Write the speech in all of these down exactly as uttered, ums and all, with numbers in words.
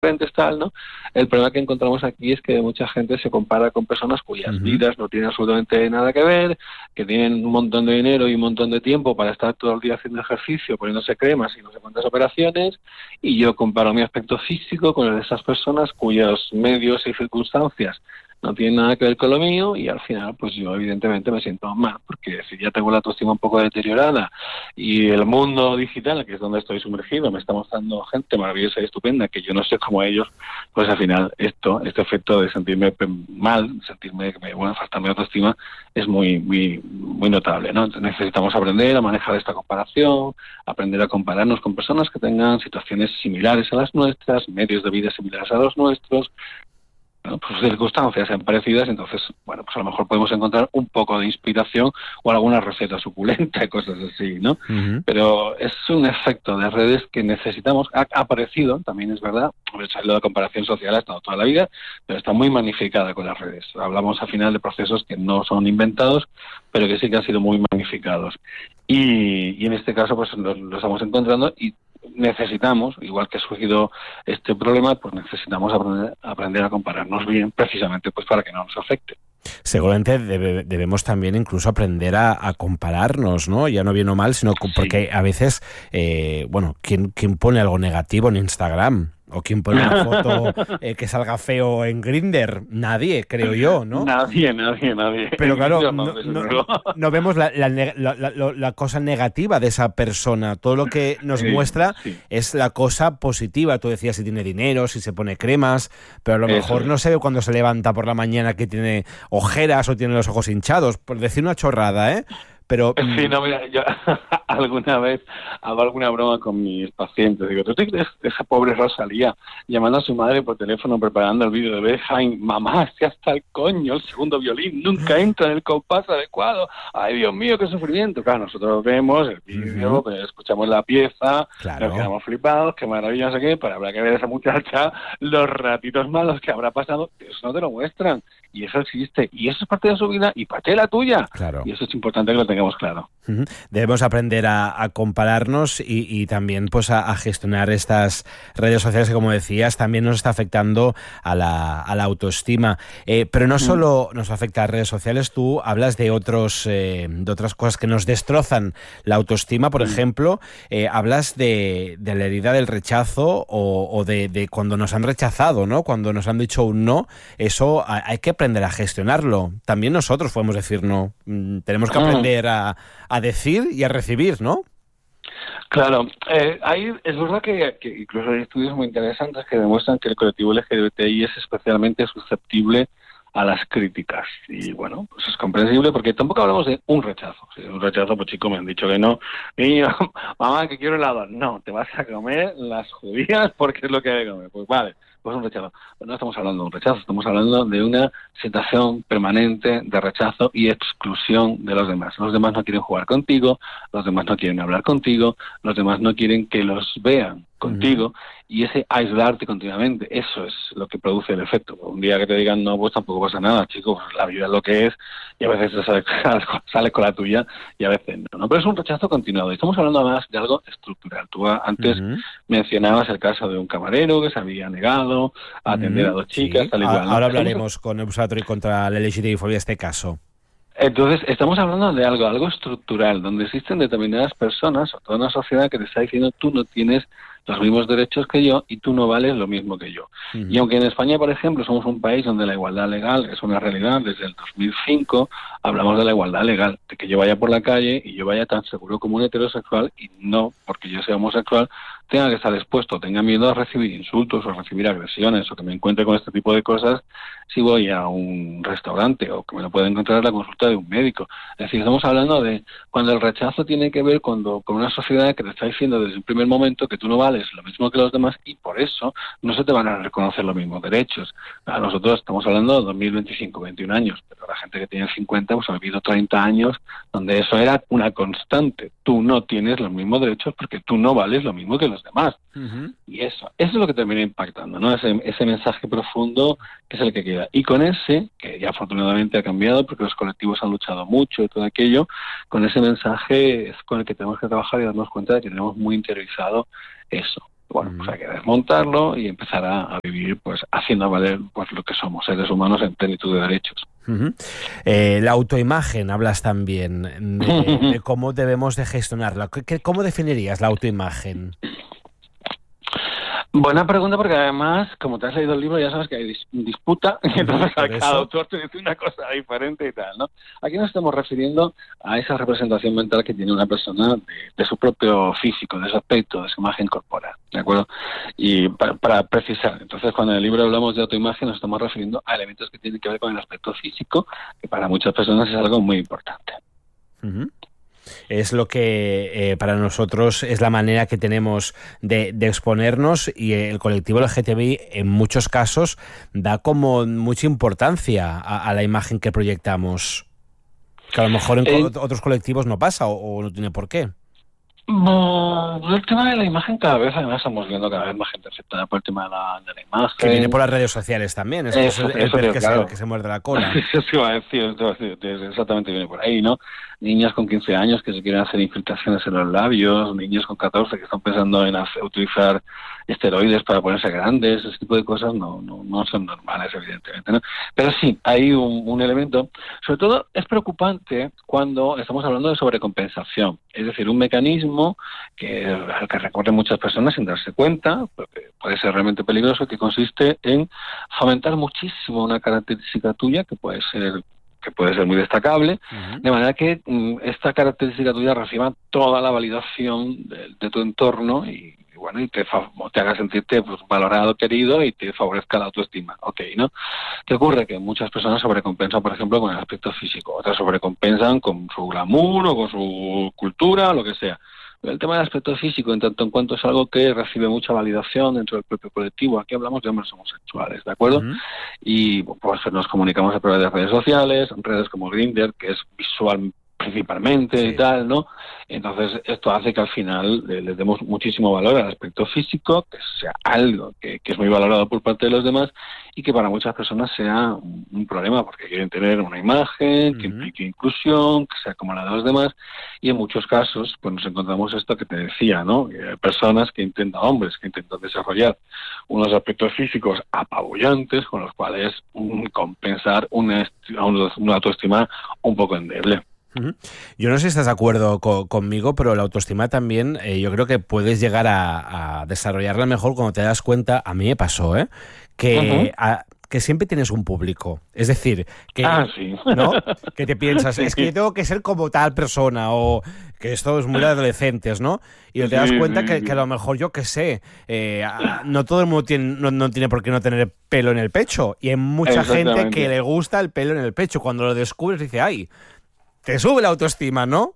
diferentes, tal, ¿no? El problema que encontramos aquí es que mucha gente se compara con personas cuyas uh-huh. vidas no tienen absolutamente nada que ver, que tienen un montón de dinero y un montón de tiempo para estar todo el día haciendo ejercicio, poniéndose cremas y no sé cuántas operaciones, y yo comparo mi aspecto físico con el de esas personas cuyos medios y circunstancias no tienen nada que ver con lo mío, y al final pues yo evidentemente me siento mal, porque si ya tengo la autoestima un poco deteriorada y el mundo digital, que es donde estoy sumergido, me está mostrando gente maravillosa y estupenda que yo no sé como ellos, pues al final esto, este efecto de sentirme mal, sentirme que me bueno, faltarme autoestima, es muy muy muy notable, ¿no? Entonces necesitamos aprender a manejar esta comparación, aprender a compararnos con personas que tengan situaciones similares a las nuestras, medios de vida similares a los nuestros. Bueno, pues circunstancias sean parecidas, entonces, bueno, pues a lo mejor podemos encontrar un poco de inspiración o alguna receta suculenta y cosas así, ¿no? Uh-huh. Pero es un efecto de redes que necesitamos, ha aparecido, también es verdad, la comparación social ha estado toda la vida, pero está muy magnificada con las redes. Hablamos al final de procesos que no son inventados, pero que sí que han sido muy magnificados. Y, y en este caso, pues lo, lo estamos encontrando y necesitamos, igual que ha surgido este problema, pues necesitamos aprender, aprender a compararnos bien, precisamente pues para que no nos afecte. Seguramente debe, debemos también incluso aprender a, a compararnos, ¿no? Ya no bien o mal, sino porque sí. a veces, eh, bueno, ¿quién, ¿quién pone algo negativo en Instagram? ¿O quién pone una foto eh, que salga feo en Grindr? Nadie, creo yo, ¿no? Nadie, nadie, nadie. Pero claro, no, no, no vemos la, la, la, la, la cosa negativa de esa persona. Todo lo que nos sí, muestra sí. es la cosa positiva. Tú decías si tiene dinero, si se pone cremas, pero a lo Eso mejor es. no se ve cuando se levanta por la mañana que tiene ojeras o tiene los ojos hinchados. Por decir una chorrada, ¿eh? Pero... Sí, no, mira, yo alguna vez hago alguna broma con mis pacientes. Digo, ¿tú te crees esa pobre Rosalía llamando a su madre por teléfono preparando el vídeo de Behind? Mamá, si hasta el coño, el segundo violín nunca entra en el compás adecuado. Ay, Dios mío, qué sufrimiento. Claro, nosotros vemos el vídeo, uh-huh. pues, escuchamos la pieza, claro. nos quedamos flipados, qué maravilla, no sé qué, pero habrá que ver a esa muchacha los ratitos malos que habrá pasado. Eso no te lo muestran. Y eso existe. Y eso es parte de su vida y parte de la tuya. Claro. Y eso es importante que lo tengamos claro. Uh-huh. Debemos aprender a, a compararnos y, y también pues a, a gestionar estas redes sociales que, como decías, también nos está afectando a la, a la autoestima. Eh, pero no solo nos afecta a redes sociales, tú hablas de otros eh, de otras cosas que nos destrozan la autoestima. Por ejemplo, eh, hablas de, de la herida del rechazo o, o de, de cuando nos han rechazado, ¿no? Cuando nos han dicho un no. Eso hay que aprender a gestionarlo. También nosotros podemos decir no. Tenemos que aprender a, a decir y a recibir, ¿no? Claro, eh, ahí es verdad que, que incluso hay estudios muy interesantes que demuestran que el colectivo L G B T I es especialmente susceptible a las críticas. Y bueno, pues es comprensible porque tampoco hablamos de un rechazo. Si es un rechazo, pues chico, me han dicho que no. Niño, mamá, que quiero helado. No, te vas a comer las judías porque es lo que hay que comer. Pues vale, pues un rechazo. Pero no estamos hablando de un rechazo, estamos hablando de una situación permanente de rechazo y exclusión de los demás. Los demás no quieren jugar contigo, los demás no quieren hablar contigo, los demás no quieren que los vean contigo, uh-huh. y ese aislarte continuamente, eso es lo que produce el efecto. Un día que te digan no, pues tampoco pasa nada, chicos, la vida es lo que es, y a veces sales, sales con la tuya, y a veces no, no. Pero es un rechazo continuado, y estamos hablando además de algo estructural. Tú antes uh-huh. mencionabas el caso de un camarero que se había negado a atender uh-huh. a dos chicas, sí. tal y cual. Ahora hablaremos con el Observatorio contra la L G B T I fobia este caso. Entonces, estamos hablando de algo, algo estructural, donde existen determinadas personas o toda una sociedad que te está diciendo tú no tienes los mismos derechos que yo y tú no vales lo mismo que yo. Uh-huh. Y aunque en España, por ejemplo, somos un país donde la igualdad legal es una realidad desde el dos mil cinco, hablamos de la igualdad legal, de que yo vaya por la calle y yo vaya tan seguro como un heterosexual y no, porque yo sea homosexual, tenga que estar expuesto, tenga miedo a recibir insultos o a recibir agresiones o que me encuentre con este tipo de cosas si voy a un restaurante o que me lo pueda encontrar en la consulta de un médico. Es decir, estamos hablando de cuando el rechazo tiene que ver cuando, con una sociedad que te está diciendo desde el primer momento que tú no vales lo mismo que los demás y por eso no se te van a reconocer los mismos derechos. A nosotros estamos hablando de dos mil veinticinco, veintiún años, pero la gente que tiene cincuenta pues ha vivido treinta años donde eso era una constante. Tú no tienes los mismos derechos porque tú no vales lo mismo que los demás. Uh-huh. Y eso, eso es lo que termina impactando, ¿no? Ese, ese mensaje profundo que es el que queda. Y con ese, que ya afortunadamente ha cambiado porque los colectivos han luchado mucho y todo aquello, con ese mensaje es con el que tenemos que trabajar y darnos cuenta de que tenemos muy interiorizado eso. Bueno, pues hay que desmontarlo y empezar a, a vivir pues haciendo valer pues lo que somos, seres humanos en plenitud de derechos. Uh-huh. Eh, la autoimagen, hablas también de, de cómo debemos de gestionarla. ¿Cómo definirías la autoimagen? Buena pregunta, porque además, como te has leído el libro, ya sabes que hay dis- disputa, y entonces a cada autor te dice una cosa diferente y tal, ¿no? Aquí nos estamos refiriendo a esa representación mental que tiene una persona de, de su propio físico, de su aspecto, de su imagen corporal, ¿de acuerdo? Y para, para precisar, entonces cuando en el libro hablamos de autoimagen nos estamos refiriendo a elementos que tienen que ver con el aspecto físico, que para muchas personas es algo muy importante. Uh-huh. Es lo que eh, para nosotros es la manera que tenemos de, de exponernos, y el colectivo L G T B I en muchos casos da como mucha importancia a, a la imagen que proyectamos, que a lo mejor en eh, co- otros colectivos no pasa o, o no tiene por qué. Bueno, el tema de la imagen cada vez, además, estamos viendo cada vez más gente afectada por el tema de la, de la imagen. Que viene por las redes sociales también, es que eso, es el, el eso, pez tío, que, claro. se, que se muerde la cola. Eso iba a decir, eso iba a decir, exactamente viene por ahí, ¿no? Niñas con quince años que se quieren hacer infiltraciones en los labios, niños con catorce que están pensando en hacer, utilizar esteroides para ponerse grandes, ese tipo de cosas no, no, no son normales, evidentemente, ¿no? Pero sí, hay un, un elemento, sobre todo es preocupante cuando estamos hablando de sobrecompensación, es decir, un mecanismo que, al que recurren muchas personas sin darse cuenta, porque puede ser realmente peligroso, que consiste en fomentar muchísimo una característica tuya que puede ser que puede ser muy destacable, uh-huh. de manera que um, esta característica tuya reciba toda la validación de, de tu entorno y, y bueno, y te, te haga sentirte pues, valorado, querido, y te favorezca la autoestima. Ok, ¿no? ¿Qué ocurre? Que muchas personas sobrecompensan, por ejemplo, con el aspecto físico, otras sobrecompensan con su glamour o con su cultura o lo que sea. El tema del aspecto físico, en tanto en cuanto es algo que recibe mucha validación dentro del propio colectivo. Aquí hablamos de hombres homosexuales, ¿de acuerdo? Uh-huh. Y pues nos comunicamos a través de las redes sociales, redes como Grindr, que es visual principalmente, sí. y tal, ¿no? Entonces esto hace que al final le, le demos muchísimo valor al aspecto físico, que sea algo que, que es muy valorado por parte de los demás y que para muchas personas sea un, un problema porque quieren tener una imagen que uh-huh. implique inclusión, que sea como la de los demás, y en muchos casos pues nos encontramos esto que te decía, ¿no? Hay personas que intentan, hombres que intentan desarrollar unos aspectos físicos apabullantes con los cuales um, compensar una, una autoestima un poco endeble. Uh-huh. Yo no sé si estás de acuerdo co- conmigo, pero la autoestima también, eh, yo creo que puedes llegar a, a desarrollarla mejor cuando te das cuenta, a mí me pasó, ¿eh? que, uh-huh. a, que siempre tienes un público. Es decir, que, ah, sí. ¿no? que te piensas, sí. es que yo tengo que ser como tal persona, o que esto es muy de adolescentes, ¿no? Y te das cuenta sí, que, sí. que a lo mejor, yo qué sé, eh, no todo el mundo tiene, no, no tiene por qué no tener pelo en el pecho, y hay mucha gente que le gusta el pelo en el pecho. Cuando lo descubres dice, ay, te sube la autoestima, ¿no?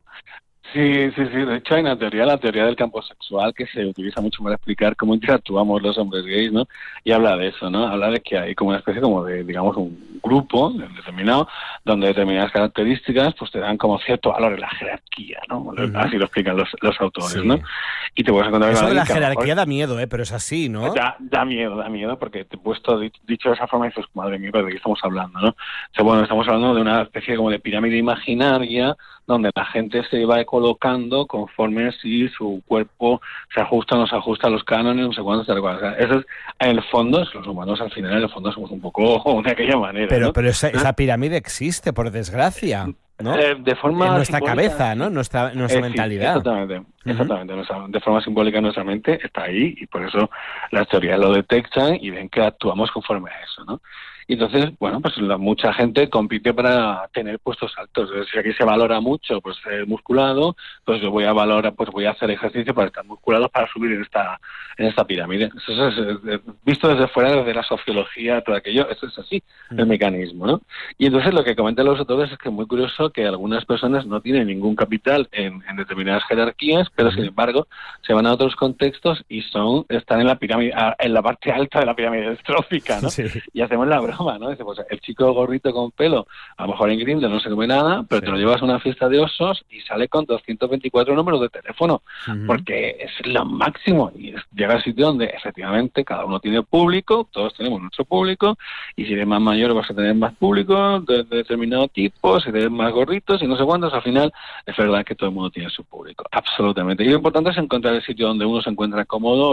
Sí, sí, sí. De hecho, hay una teoría, la teoría del campo sexual, que se utiliza mucho para explicar cómo interactuamos los hombres gays, ¿no? Y habla de eso, ¿no? Habla de que hay como una especie como de, digamos, un grupo determinado, donde determinadas características pues te dan como cierto valor en la jerarquía, ¿no? Uh-huh. Así lo explican los, los autores, sí. ¿no? Y te puedes encontrar... Eso de la jerarquía mejor, da miedo, ¿eh? Pero es así, ¿no? Da, da miedo, da miedo, porque te he puesto, dicho de esa forma, y dices, madre mía, ¿de qué estamos hablando, no? O sea, bueno, estamos hablando de una especie como de pirámide imaginaria, donde la gente se va colocando conforme si su cuerpo se ajusta o no se ajusta a los cánones, no sé cuánto, tal cual. O sea, eso es, en el fondo, es, los humanos al final, en el fondo, somos un poco de aquella manera. Pero, ¿no? pero esa, esa pirámide existe, por desgracia, ¿no? Eh, de forma en nuestra simbólica, cabeza, ¿no? Nuestra, nuestra eh, mentalidad. Sí, exactamente, uh-huh. exactamente. Nuestra, de forma simbólica nuestra mente está ahí, y por eso las teorías lo detectan y ven que actuamos conforme a eso, ¿no? Y entonces, bueno, pues la, mucha gente compite para tener puestos altos. Es decir, aquí se valora mucho pues ser musculado, pues yo voy a valorar, pues voy a hacer ejercicio para estar musculado, para subir en esta en esta pirámide. Eso es, es, es visto desde fuera, desde la sociología, todo aquello, eso es así, mm. el mecanismo, ¿no? Y entonces lo que comentan los autores es que es muy curioso que algunas personas no tienen ningún capital en, en determinadas jerarquías, pero mm. sin embargo se van a otros contextos y son están en la pirámide, en la parte alta de la pirámide estrófica, ¿no? Sí. Y hacemos la broma, ¿no? Dice, pues el chico gorrito con pelo, a lo mejor en Grindr no se come nada, pero sí. te lo llevas a una fiesta de osos y sale con doscientos veinticuatro números de teléfono, uh-huh. porque es lo máximo. Y es, llega al sitio donde efectivamente cada uno tiene público, todos tenemos nuestro público, y si eres más mayor vas a tener más público de, de determinado tipo, si eres más gorritos y no sé cuántos, al final es verdad que todo el mundo tiene su público, absolutamente. Y lo importante es encontrar el sitio donde uno se encuentra cómodo y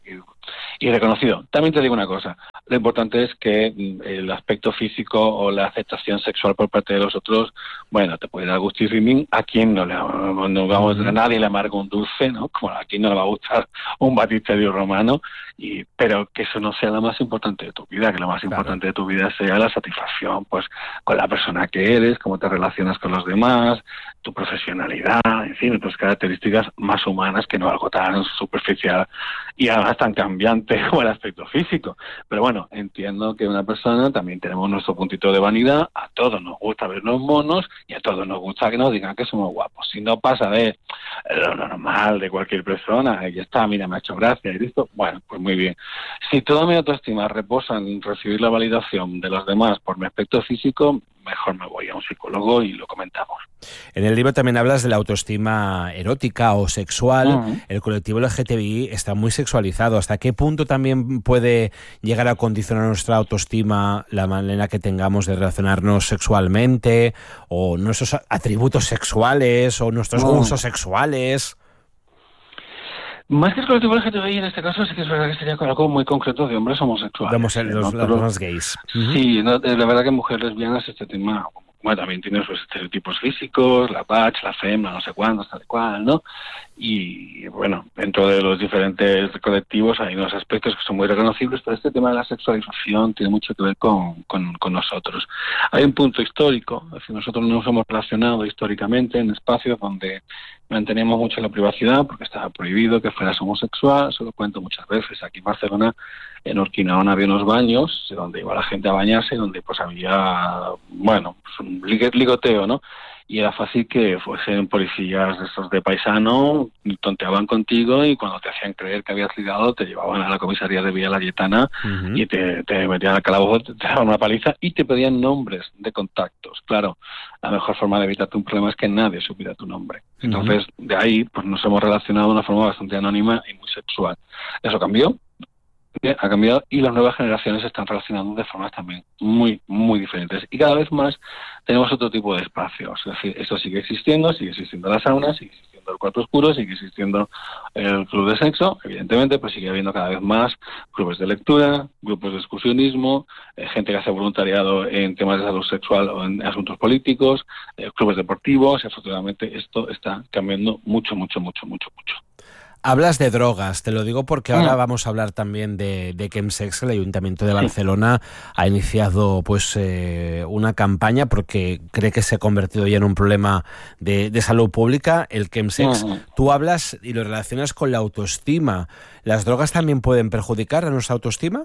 y, y reconocido. También te digo una cosa, lo importante es que el aspecto físico o la aceptación sexual por parte de los otros, bueno, te puede dar gustísimo, a quien no le no vamos, a nadie le amarga un dulce, ¿no? Como a quien no le va a gustar un batisterio romano, y, pero que eso no sea lo más importante de tu vida, que lo más importante de tu vida sea la satisfacción, pues, con la persona que eres, cómo te relacionas con los demás, tu profesionalidad, en fin, otras características más humanas que no algo tan superficial y además tan cambiante como el aspecto físico. Pero bueno, entiendo que una persona también tenemos nuestro puntito de vanidad, a todos nos gusta vernos monos y a todos nos gusta que nos digan que somos guapos. Si no pasa de lo normal de cualquier persona, y ya está, mira, me ha hecho gracia y listo, bueno, pues muy bien. Si toda mi autoestima reposa en recibir la validación de los demás por mi aspecto físico, mejor me voy a un psicólogo y lo comentamos. En el libro también hablas de la autoestima erótica o sexual. Uh-huh. El colectivo L G T B I está muy sexualizado. ¿Hasta qué punto también puede llegar a condicionar nuestra autoestima la manera que tengamos de relacionarnos sexualmente, o nuestros atributos sexuales, o nuestros uh-huh. gustos sexuales? Más que el colectivo L G T B I, en este caso sí que es verdad que sería algo muy concreto de hombres homosexuales. Vamos a los, ¿no? los gays. Uh-huh. Sí, no, la verdad que mujeres lesbianas este tema, bueno, también tiene sus estereotipos físicos, la bach, la fem, la no sé cuándo, tal cual, ¿no? Y bueno, dentro de los diferentes colectivos hay unos aspectos que son muy reconocibles, pero este tema de la sexualización tiene mucho que ver con, con, con nosotros. Hay un punto histórico, es decir, nosotros nos hemos relacionado históricamente en espacios donde manteníamos mucho la privacidad porque estaba prohibido que fueras homosexual. Eso lo cuento muchas veces. Aquí en Barcelona, en Urquinaona, había unos baños donde iba la gente a bañarse, donde pues había, bueno, pues un ligoteo, ¿no? Y era fácil que fuesen policías de estos de paisano, tonteaban contigo y cuando te hacían creer que habías ligado, te llevaban a la comisaría de Villa Layetana uh-huh. y te, te metían al calabozo, te daban una paliza y te pedían nombres de contactos. Claro, la mejor forma de evitarte un problema es que nadie supiera tu nombre. Entonces, uh-huh. de ahí pues nos hemos relacionado de una forma bastante anónima y muy sexual. Eso cambió. Ha cambiado y las nuevas generaciones se están relacionando de formas también muy, muy diferentes. Y cada vez más tenemos otro tipo de espacios. Es decir, esto sigue existiendo, sigue existiendo la sauna, sigue existiendo el cuarto oscuro, sigue existiendo el club de sexo, evidentemente, pues sigue habiendo cada vez más clubes de lectura, grupos de excursionismo, eh, gente que hace voluntariado en temas de salud sexual o en asuntos políticos, eh, clubes deportivos, y afortunadamente esto está cambiando mucho, mucho, mucho, mucho, mucho. Hablas de drogas, te lo digo porque ahora vamos a hablar también de, de Chemsex. El Ayuntamiento de Barcelona ha iniciado pues eh, una campaña porque cree que se ha convertido ya en un problema de, de salud pública, el Chemsex. Uh-huh. Tú hablas y lo relacionas con la autoestima. ¿Las drogas también pueden perjudicar a nuestra autoestima?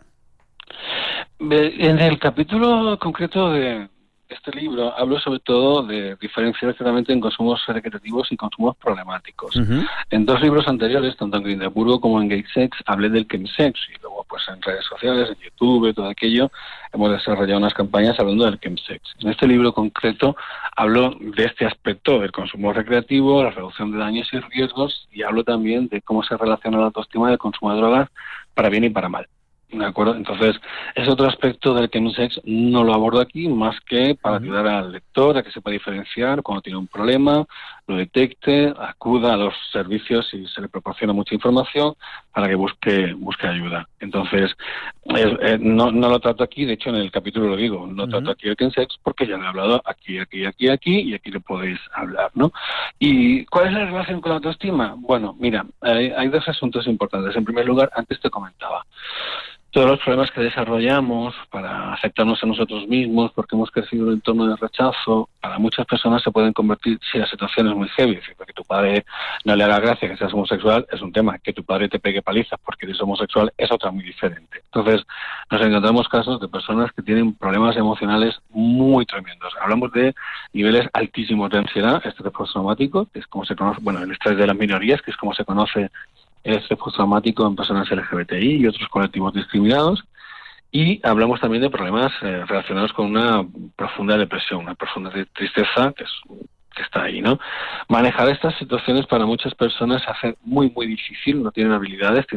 En el capítulo concreto de este libro hablo sobre todo de diferenciar claramente en consumos recreativos y consumos problemáticos. Uh-huh. En dos libros anteriores, tanto en Grindelburgo como en Gay Sex, hablé del chemsex y luego pues en redes sociales, en YouTube, todo aquello, hemos desarrollado unas campañas hablando del chemsex. En este libro concreto hablo de este aspecto del consumo recreativo, la reducción de daños y riesgos, y hablo también de cómo se relaciona la autoestima del consumo de drogas para bien y para mal. ¿De acuerdo? Entonces, ese otro aspecto del chemsex no lo abordo aquí, más que para ayudar al lector a que sepa diferenciar cuando tiene un problema, lo detecte, acuda a los servicios y se le proporciona mucha información para que busque busque ayuda. Entonces, es, eh, no, no lo trato aquí, de hecho en el capítulo lo digo, no uh-huh. trato aquí el chemsex porque ya lo he hablado aquí, aquí, aquí, aquí y aquí lo podéis hablar, ¿no? ¿Y cuál es la relación con la autoestima? Bueno, mira, hay, hay dos asuntos importantes. En primer lugar, antes te comentaba, todos los problemas que desarrollamos para aceptarnos a nosotros mismos, porque hemos crecido en un entorno de rechazo, para muchas personas se pueden convertir, si la situación es muy heavy, porque tu padre no le haga gracia que seas homosexual, es un tema, que tu padre te pegue palizas porque eres homosexual es otra muy diferente. Entonces, nos encontramos casos de personas que tienen problemas emocionales muy tremendos. Hablamos de niveles altísimos de ansiedad, estrés postraumático, que es como se conoce, bueno, el estrés de las minorías, que es como se conoce el estrés postraumático en personas L G B T I y otros colectivos discriminados, y hablamos también de problemas eh, relacionados con una profunda depresión, una profunda tristeza que, es, que está ahí, ¿no? Manejar estas situaciones para muchas personas se hace muy, muy difícil, no tienen habilidades, tienen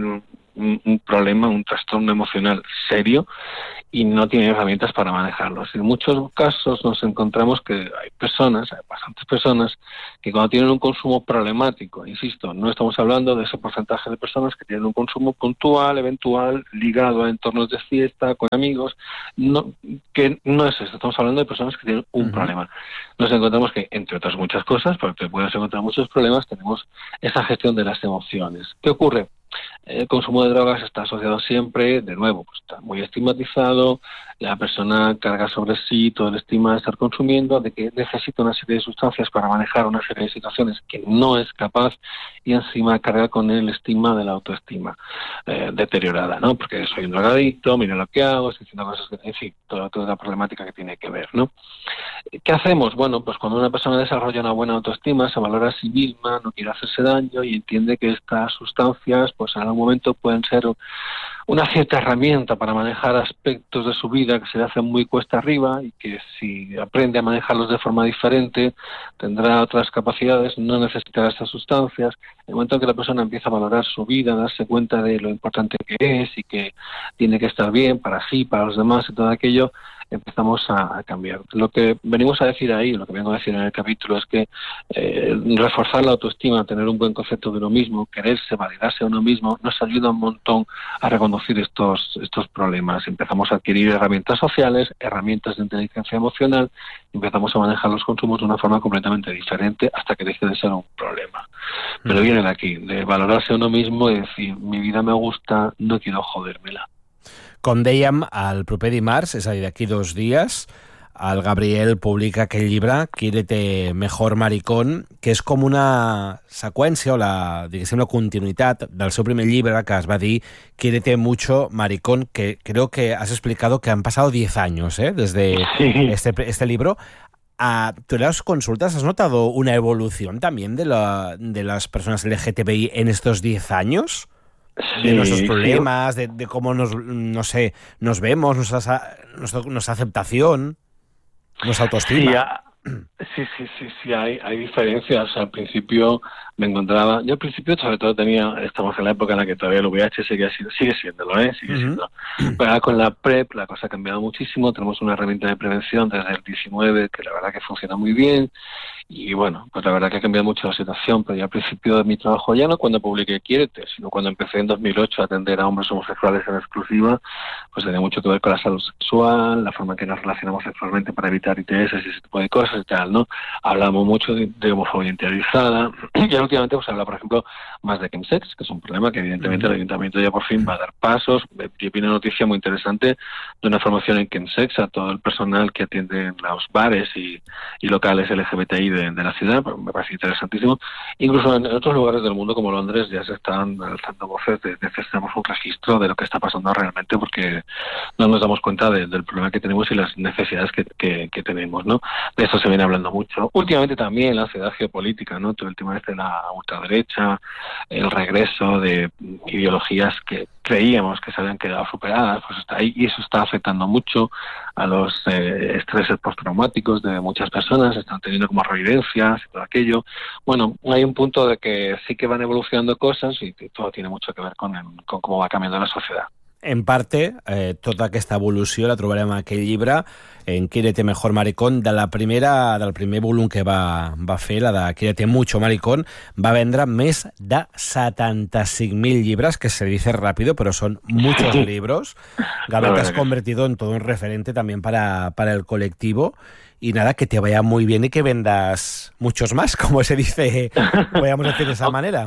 un, un problema, un trastorno emocional serio y no tienen herramientas para manejarlo. En muchos casos nos encontramos que hay personas, hay bastantes personas, que cuando tienen un consumo problemático, insisto, no estamos hablando de ese porcentaje de personas que tienen un consumo puntual, eventual, ligado a entornos de fiesta, con amigos, no, que no es eso, estamos hablando de personas que tienen un uh-huh. problema. Nos encontramos que, entre otras muchas cosas, porque te puedes encontrar muchos problemas, tenemos esa gestión de las emociones. ¿Qué ocurre? El consumo de drogas está asociado siempre, de nuevo, pues está muy estigmatizado, la persona carga sobre sí todo el estigma de estar consumiendo, de que necesita una serie de sustancias para manejar una serie de situaciones que no es capaz, y encima carga con el estigma de la autoestima eh, deteriorada, ¿no? Porque soy un drogadicto, mira lo que hago, estoy haciendo cosas que, en fin, toda, toda la problemática que tiene que ver, ¿no? ¿Qué hacemos? Bueno, pues cuando una persona desarrolla una buena autoestima, se valora a sí misma, no quiere hacerse daño y entiende que estas sustancias, pues en algún momento pueden ser una cierta herramienta para manejar aspectos de su vida que se le hacen muy cuesta arriba y que si aprende a manejarlos de forma diferente tendrá otras capacidades, no necesitará estas sustancias. En el momento en que la persona empieza a valorar su vida, a darse cuenta de lo importante que es y que tiene que estar bien para sí, para los demás y todo aquello, empezamos a, a cambiar. Lo que venimos a decir ahí, lo que vengo a decir en el capítulo es que eh, reforzar la autoestima, tener un buen concepto de uno mismo, quererse, validarse a uno mismo, nos ayuda un montón a reconocer estos, estos problemas. Empezamos a adquirir herramientas sociales, herramientas de inteligencia emocional, y empezamos a manejar los consumos de una forma completamente diferente hasta que deje de ser un problema. Pero viene de aquí, de valorarse a uno mismo y decir, mi vida me gusta, no quiero jodérmela. Com dèiem, el proper dimarts, és a dir, d'aquí dos dies, el Gabriel publica aquell llibre, Quiérete mejor maricón, que és com una seqüència o la, diguéssim, la continuïtat del seu primer llibre, que es va dir Quiérete mucho maricón, que creo que has explicado que han pasado diez años, ¿eh?, desde sí. este, este libro. Uh, ¿Tú en las consultas has notado una evolución también de, la, de las personas L G T B I en estos diez años? De sí, nuestros problemas, sí. de, de cómo nos, no sé, nos vemos, nuestra, nuestra, nuestra aceptación, nuestra autoestima. Sí, a, sí, sí, sí, sí, hay, hay diferencias. Al principio me encontraba, yo al principio sobre todo tenía, estamos en la época en la que todavía el V I H sigue, sigue siéndolo, ¿eh? Sigue uh-huh. siendo. Pero ahora con la PrEP la cosa ha cambiado muchísimo, tenemos una herramienta de prevención desde el diecinueve que la verdad que funciona muy bien. Y bueno, pues la verdad que ha cambiado mucho la situación, pero ya al principio de mi trabajo, ya no cuando publiqué Quiérete, sino cuando empecé en dos mil ocho a atender a hombres homosexuales en exclusiva, pues tenía mucho que ver con la salud sexual, la forma en que nos relacionamos sexualmente para evitar I T S y ese tipo de cosas y tal, ¿no? Hablamos mucho de, de homofobia interiorizada, y últimamente pues habla, por ejemplo, más de chemsex, que es un problema que evidentemente el Ayuntamiento ya por fin va a dar pasos. Yo vi una noticia muy interesante de una formación en chemsex a todo el personal que atiende en los bares y, y locales L G B T I de De, de la ciudad, me parece interesantísimo. Incluso en otros lugares del mundo como Londres ya se están alzando voces de necesitamos un registro de lo que está pasando realmente, porque no nos damos cuenta de, del problema que tenemos y las necesidades que, que, que tenemos, ¿no? De eso se viene hablando mucho. Últimamente también la ciudad geopolítica, ¿no? Todo el tema este de la ultraderecha, el regreso de ideologías que creíamos que se habían quedado superadas, pues está ahí, y eso está afectando mucho a los eh, estreses postraumáticos de muchas personas, están teniendo como revivencias y todo aquello. Bueno, hay un punto de que sí que van evolucionando cosas y que todo tiene mucho que ver con, el, con cómo va cambiando la sociedad. En parte, eh, tota aquesta evolució la trobarem en aquell llibre, en Quiérete mejor maricón, de la primera, del primer volum que va, va fer, la de Quiérete mucho maricón, va vendre més de setanta-cinc mil llibres, que se dice rápido, pero son muchos libros. Gabriel, te has convertido en todo un referente también para, para el colectivo. Y nada, que te vaya muy bien y que vendas muchos más, como se dice, podríamos decir de esa manera.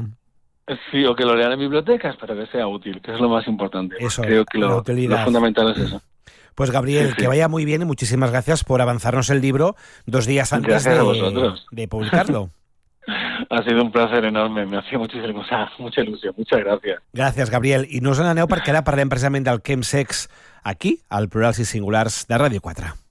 Sí, o que lo lean en bibliotecas, pero que sea útil, que es lo más importante. Eso, creo que lo, lo fundamental es eso. Pues Gabriel, sí, sí. que vaya muy bien y muchísimas gracias por avanzarnos el libro dos días antes de, de publicarlo. Ha sido un placer enorme, me hacía muchísima, mucha ilusión, muchas gracias. Gràcies, Gabriel. I no us n'aneu perquè ara parlem precisament del chemsex aquí, al Plurals i Singulars de Ràdio quatre.